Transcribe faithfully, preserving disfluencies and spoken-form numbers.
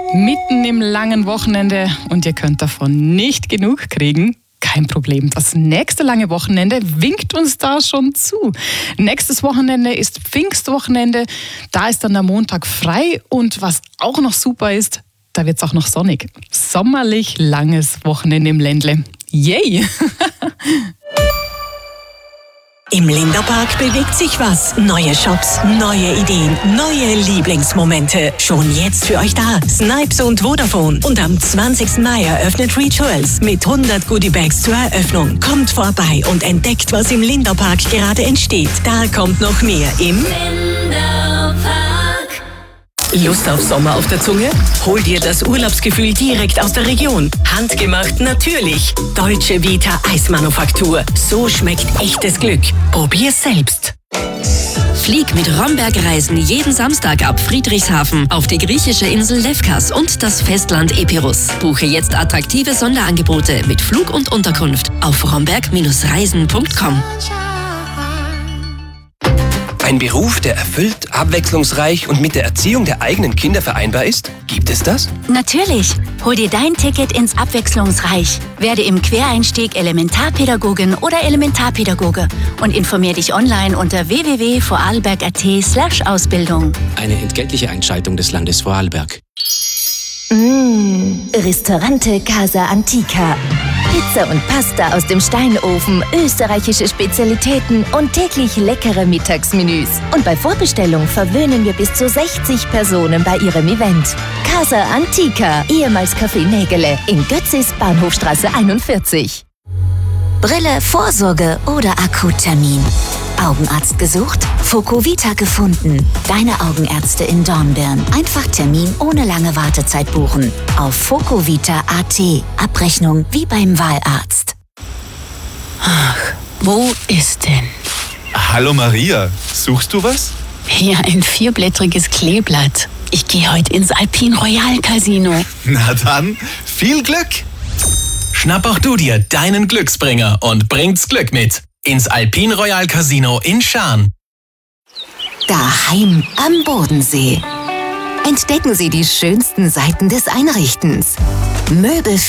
Mitten im langen Wochenende und ihr könnt davon nicht genug kriegen. Kein Problem. Das nächste lange Wochenende winkt uns da schon zu. Nächstes Wochenende ist Pfingstwochenende. Da ist dann der Montag frei. Und was auch noch super ist, da wird es auch noch sonnig. Sommerlich langes Wochenende im Ländle. Yay! Im Linderpark bewegt sich was. Neue Shops, neue Ideen, neue Lieblingsmomente. Schon jetzt für euch da. Snipes und Vodafone. Und am zwanzigsten Mai eröffnet Rituals mit hundert Goodiebags zur Eröffnung. Kommt vorbei und entdeckt, was im Linderpark gerade entsteht. Da kommt noch mehr im Linderpark. Lust auf Sommer auf der Zunge? Hol dir das Urlaubsgefühl direkt aus der Region. Handgemacht natürlich. Deutsche Vita Eismanufaktur. So schmeckt echtes Glück. Probier's selbst. Flieg mit Romberg Reisen jeden Samstag ab Friedrichshafen auf die griechische Insel Lefkas und das Festland Epirus. Buche jetzt attraktive Sonderangebote mit Flug und Unterkunft auf romberg Reisen punkt com. Ein Beruf, der erfüllt, abwechslungsreich und mit der Erziehung der eigenen Kinder vereinbar ist? Gibt es das? Natürlich. Hol dir dein Ticket ins Abwechslungsreich. Werde im Quereinstieg Elementarpädagogin oder Elementarpädagoge und informier dich online unter w w w punkt vorarlberg punkt a t slash Ausbildung. Eine entgeltliche Einschaltung des Landes Vorarlberg. Mmh, Ristorante Casa Antica. Pizza und Pasta aus dem Steinofen, österreichische Spezialitäten und täglich leckere Mittagsmenüs. Und bei Vorbestellung verwöhnen wir bis zu sechzig Personen bei ihrem Event. Casa Antica, ehemals Café Nägele, in Götzis, Bahnhofstraße einundvierzig. Brille, Vorsorge oder Akuttermin. Augenarzt gesucht? Focovita gefunden. Deine Augenärzte in Dornbirn. Einfach Termin ohne lange Wartezeit buchen. Auf focovita punkt a t. Abrechnung wie beim Wahlarzt. Ach, wo ist denn? Hallo Maria, suchst du was? Hier ein vierblättriges Kleeblatt. Ich gehe heute ins Alpine Royal Casino. Na dann, viel Glück! Schnapp auch du dir deinen Glücksbringer und bringt's Glück mit ins Alpine Royal Casino in Schaan. Daheim am Bodensee. Entdecken Sie die schönsten Seiten des Einrichtens. Möbel